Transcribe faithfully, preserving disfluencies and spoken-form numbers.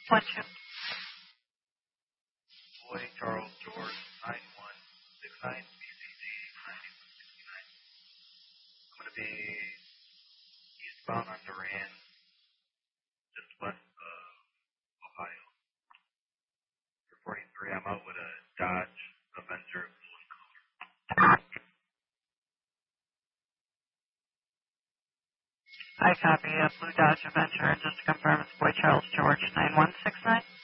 One two. Boy Charles George nine one six nine B C G nine sixty-nine. I'm going to be eastbound on Duran, just west of Ohio. forty-three, I'm out with a Dodge Avenger blue and color. I copy a Blue Dodge Avenger. Just to confirm, it's Boy Charles George nine one six nine.